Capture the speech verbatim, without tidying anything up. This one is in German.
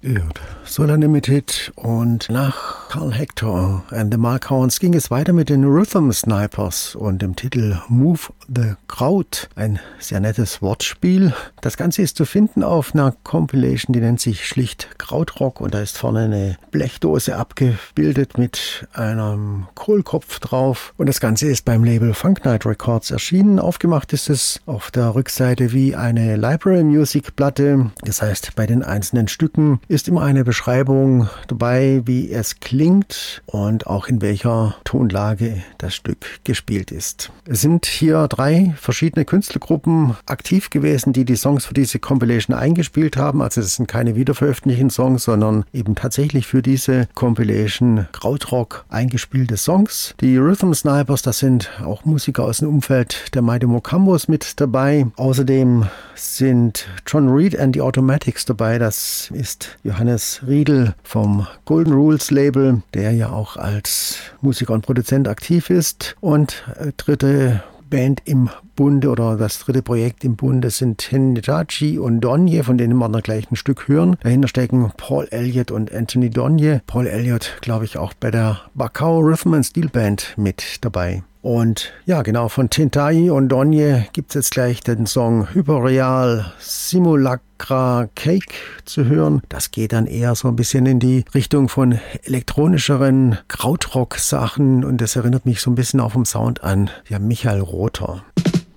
Gehört. Solar Limited und nach Carl Hector and the Markhorns ging es weiter mit den Rhythm Snipers und dem Titel Move the Crowd. Ein sehr nettes Wortspiel. Das Ganze ist zu finden auf einer Compilation, die nennt sich schlicht Krautrock und da ist vorne eine Blechdose abgebildet mit einem Kohlkopf drauf und das Ganze ist beim Label Funk Night Records erschienen. Aufgemacht ist es auf der Rückseite wie eine Library Music Platte. Das heißt, bei den einzelnen Stücken ist immer eine Beschreibung dabei, wie es klingt und auch in welcher Tonlage das Stück gespielt ist. Es sind hier drei verschiedene Künstlergruppen aktiv gewesen, die die Songs für diese Compilation eingespielt haben. Also es sind keine wiederveröffentlichten Songs, sondern eben tatsächlich für diese Compilation Krautrock eingespielte Songs. Die Rhythm Snipers, das sind auch Musiker aus dem Umfeld der Mighty Mocambos mit dabei. Außerdem sind John Reed and the Automatics dabei. Das ist Johannes Riedl vom Golden Rules Label, der ja auch als Musiker und Produzent aktiv ist. Und äh, dritte Band im Bunde oder das dritte Projekt im Bunde sind Hitachi und Donye, von denen wir noch gleich ein Stück hören. Dahinter stecken Paul Elliott und Anthony Donye. Paul Elliott, glaube ich, auch bei der Bacao Rhythm and Steel Band mit dabei. Und ja, genau, von Tintai und Donye gibt es jetzt gleich den Song Hyperreal Simulacra Cake zu hören. Das geht dann eher so ein bisschen in die Richtung von elektronischeren Krautrock-Sachen und das erinnert mich so ein bisschen auch vom Sound an ja, Michael Rother.